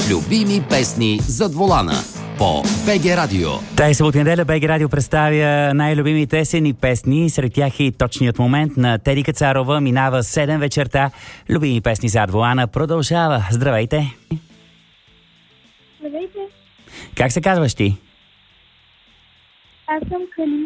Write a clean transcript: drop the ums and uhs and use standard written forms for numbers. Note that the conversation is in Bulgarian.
Любими песни зад волана по БГ Радио. Тая събота неделя БГ Радио представя най-любимите есенни песни. Сред тях и точният момент на Теди Кацарова. Минава 7 вечерта. Любими песни зад волана продължава. Здравейте! Здравейте! Как се казваш ти? Аз съм Калина.